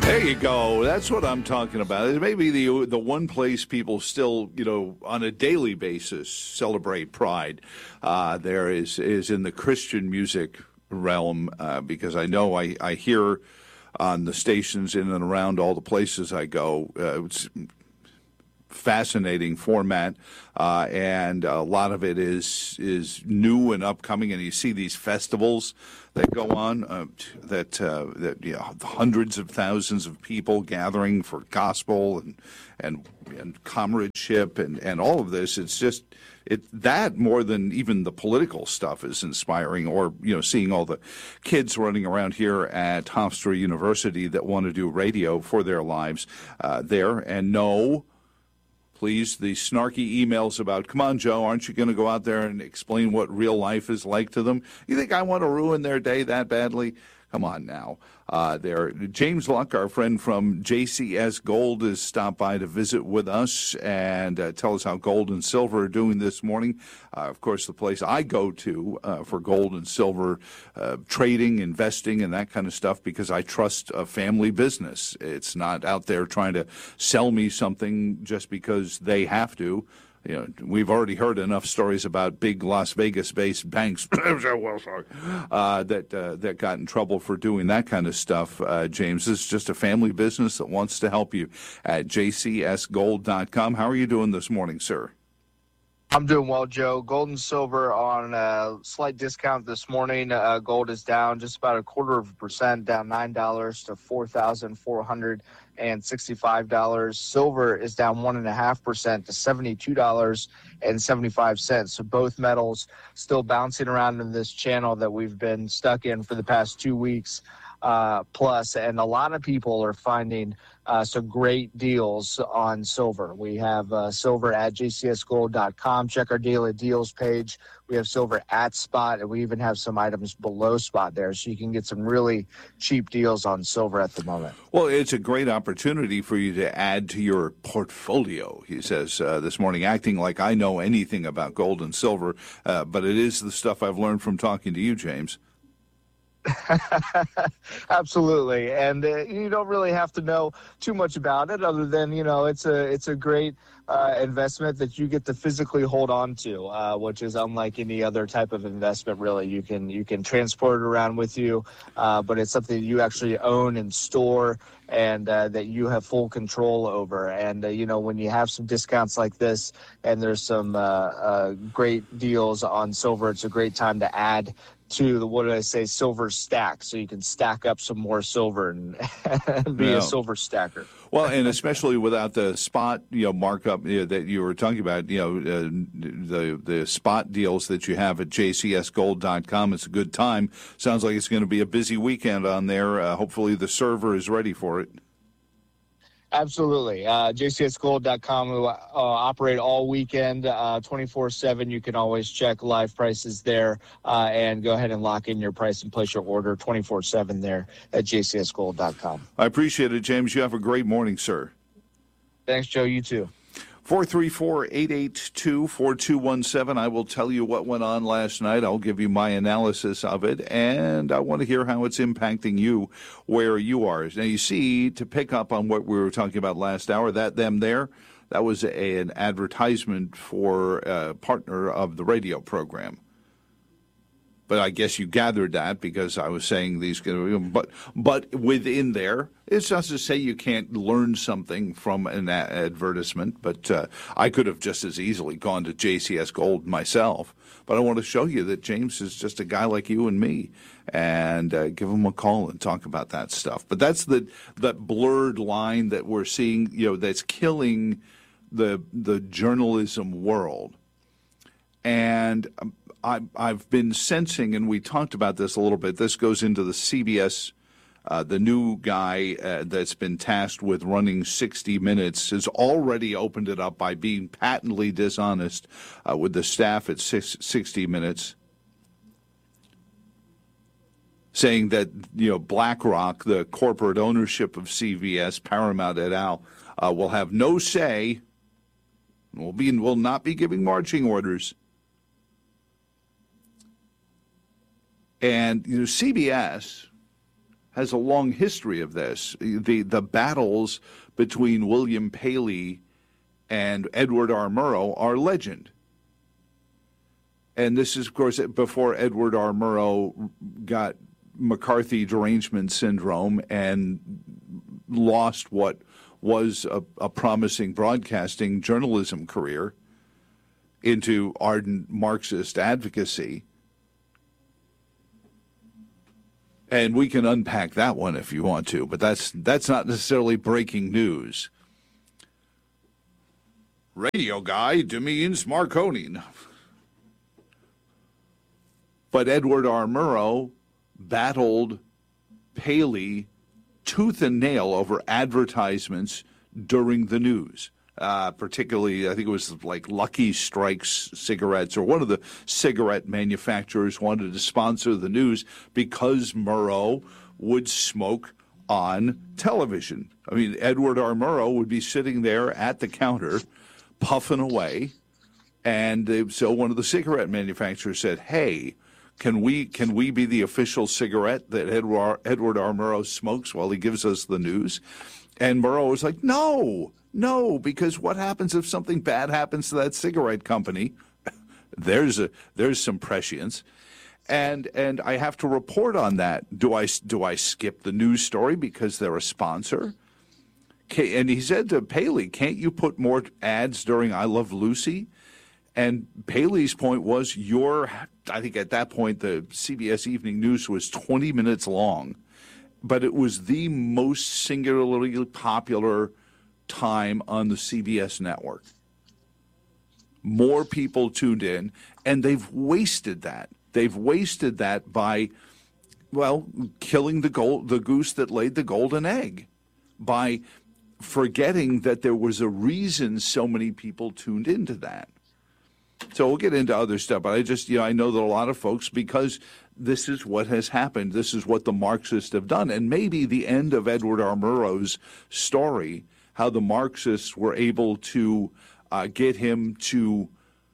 There you go. That's what I'm talking about. It may be the one place people still, on a daily basis celebrate Pride. There is in the Christian music realm, because I know I hear on the stations in and around all the places I go. It's fascinating format, and a lot of it is new and upcoming. And you see these festivals that go on, that hundreds of thousands of people gathering for gospel and comradeship and all of this. It's just that more than even the political stuff is inspiring, or seeing all the kids running around here at Hofstra University that want to do radio for their lives there. And no, please, the snarky emails about, come on, Joe, aren't you going to go out there and explain what real life is like to them? You think I want to ruin their day that badly? Come on now. James Luck, our friend from JCS Gold, has stopped by to visit with us and tell us how gold and silver are doing this morning. Of course, the place I go to for gold and silver trading, investing, and that kind of stuff, because I trust a family business. It's not out there trying to sell me something just because they have to. We've already heard enough stories about big Las Vegas-based banks that got in trouble for doing that kind of stuff. James, this is just a family business that wants to help you at jcsgold.com. How are you doing this morning, sir? I'm doing well, Joe. Gold and silver on a slight discount this morning. Gold is down just about 0.25%, down $9 to $4,465. Silver is down 1.5% to $72.75. So both metals still bouncing around in this channel that we've been stuck in for the past 2 weeks plus. And a lot of people are finding some great deals on silver. We have silver at jcsgold.com. Check our daily deals page. We have silver at spot, and we even have some items below spot there, so you can get some really cheap deals on silver at the moment. Well, it's a great opportunity for you to add to your portfolio, he says this morning, acting like I know anything about gold and silver, but it is the stuff I've learned from talking to you, James. Absolutely. And you don't really have to know too much about it, other than, it's a great investment that you get to physically hold on to, which is unlike any other type of investment, really. You can transport it around with you, but it's something you actually own and store, and that you have full control over. And, when you have some discounts like this and there's some great deals on silver, it's a great time to add to the, silver stack, so you can stack up some more silver and be a silver stacker. Well, and especially without the spot, markup that you were talking about, the spot deals that you have at jcsgold.com. It's a good time. Sounds like it's going to be a busy weekend on there. Hopefully the server is ready for it. Absolutely. jcsgold.com will operate all weekend, 24/7. You can always check live prices there and go ahead and lock in your price and place your order 24/7 there at jcsgold.com. I appreciate it, James. You have a great morning, sir. Thanks, Joe. You too. 434-882-4217. I will tell you what went on last night. I'll give you my analysis of it, and I want to hear how it's impacting you where you are. Now, you see, to pick up on what we were talking about last hour, that was an advertisement for a partner of the radio program. But I guess you gathered that because I was saying these. But within there, it's not to say you can't learn something from an advertisement. But I could have just as easily gone to JCS Gold myself. But I want to show you that James is just a guy like you and me, and give him a call and talk about that stuff. But that's that blurred line that we're seeing. That's killing the journalism world. And I've been sensing, and we talked about this a little bit, this goes into the CBS, the new guy that's been tasked with running 60 Minutes has already opened it up by being patently dishonest with the staff at 60 Minutes, saying that, BlackRock, the corporate ownership of CBS, Paramount et al., will have no say, will not be giving marching orders. And CBS has a long history of this. The battles between William Paley and Edward R. Murrow are legend. And this is, of course, before Edward R. Murrow got McCarthy derangement syndrome and lost what was a promising broadcasting journalism career into ardent Marxist advocacy. And we can unpack that one if you want to, but that's not necessarily breaking news. Radio guy demeans Marconi. But Edward R. Murrow battled Paley tooth and nail over advertisements during the news. Particularly, I think it was like Lucky Strikes cigarettes, or one of the cigarette manufacturers wanted to sponsor the news because Murrow would smoke on television. I mean, Edward R. Murrow would be sitting there at the counter puffing away, and so one of the cigarette manufacturers said, "Hey, can we be the official cigarette that Edward R. Murrow smokes while he gives us the news?" And Murrow was like, No, because what happens if something bad happens to that cigarette company? There's some prescience, and I have to report on that. Do I skip the news story because they're a sponsor? And he said to Paley, "Can't you put more ads during I Love Lucy?" And Paley's point was, I think at that point the CBS Evening News was 20 minutes long, but it was the most singularly popular time on the CBS network. More people tuned in, and they've wasted that. They've wasted that by, well, killing the goose that laid the golden egg, by forgetting that there was a reason so many people tuned into that. So we'll get into other stuff, but I know that a lot of folks, because this is what has happened, this is what the Marxists have done, and maybe the end of Edward R. Murrow's story, how the Marxists were able to get him to,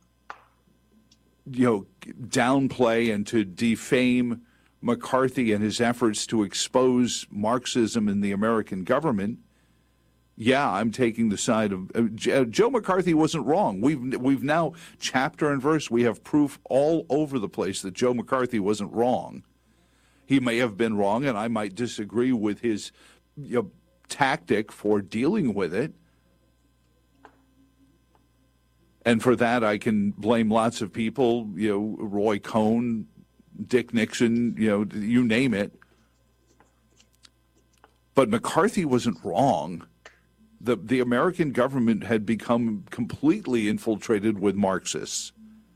downplay and to defame McCarthy and his efforts to expose Marxism in the American government. Yeah, I'm taking the side of Joe McCarthy wasn't wrong. We've now, chapter and verse, we have proof all over the place that Joe McCarthy wasn't wrong. He may have been wrong, and I might disagree with his tactic for dealing with it. And for that, I can blame lots of people, Roy Cohn, Dick Nixon, you name it. But McCarthy wasn't wrong. The American government had become completely infiltrated with Marxists.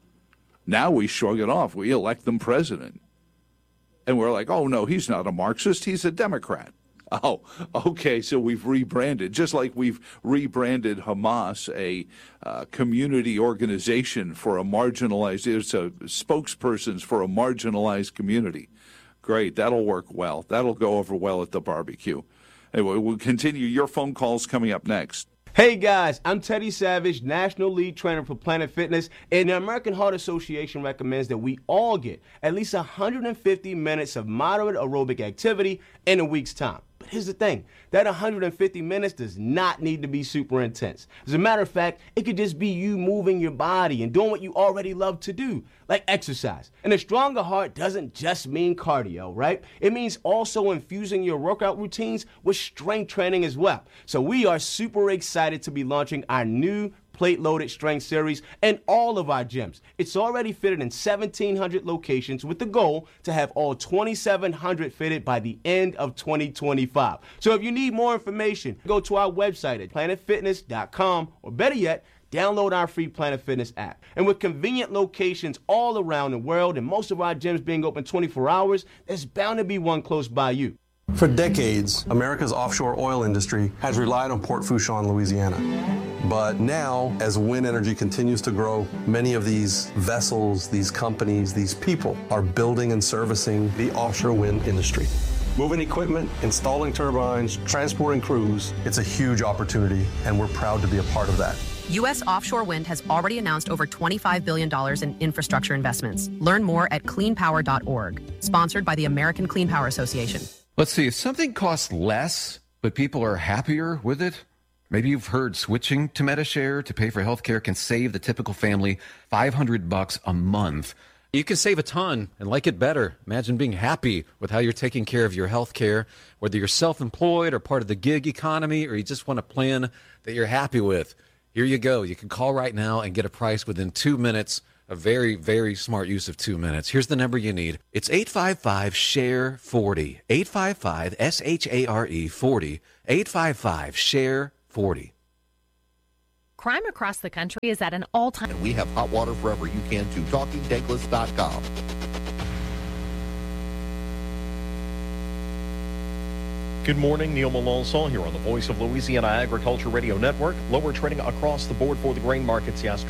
Now we shrug it off. We elect them president. And we're like, oh, no, he's not a Marxist. He's a Democrat. Oh, okay, so we've rebranded, just like we've rebranded Hamas, a community organization for a marginalized, it's a spokespersons for a marginalized community. Great, that'll work well. That'll go over well at the barbecue. Anyway, we'll continue. Your phone calls coming up next. Hey guys, I'm Teddy Savage, National Lead Trainer for Planet Fitness, and the American Heart Association recommends that we all get at least 150 minutes of moderate aerobic activity in a week's time. But here's the thing, that 150 minutes does not need to be super intense. As a matter of fact, it could just be you moving your body and doing what you already love to do, like exercise. And a stronger heart doesn't just mean cardio, right? It means also infusing your workout routines with strength training as well. So we are super excited to be launching our new plate-loaded strength series in all of our gyms. It's already fitted in 1,700 locations with the goal to have all 2,700 fitted by the end of 2025. So if you need more information, go to our website at planetfitness.com, or better yet, download our free Planet Fitness app. And with convenient locations all around the world and most of our gyms being open 24 hours, there's bound to be one close by you. For decades, America's offshore oil industry has relied on Port Fourchon, Louisiana. But now, as wind energy continues to grow, many of these vessels, these companies, these people are building and servicing the offshore wind industry. Moving equipment, installing turbines, transporting crews, it's a huge opportunity, and we're proud to be a part of that. U.S. offshore wind has already announced over $25 billion in infrastructure investments. Learn more at cleanpower.org. Sponsored by the American Clean Power Association. Let's see, if something costs less, but people are happier with it, maybe you've heard switching to Medishare to pay for healthcare can save the typical family $500 a month. You can save a ton and like it better. Imagine being happy with how you're taking care of your health care, whether you're self-employed or part of the gig economy, or you just want a plan that you're happy with. Here you go. You can call right now and get a price within 2 minutes. A very, very smart use of 2 minutes. Here's the number you need. It's 855-SHARE-40. 855-SHARE-40. 855-SHARE-40. Crime across the country is at an all-time. And we have hot water forever you can too. TalkingDouglas.com. Good morning, Neil Malonzo here on the Voice of Louisiana Agriculture Radio Network. Lower trading across the board for the grain markets yesterday.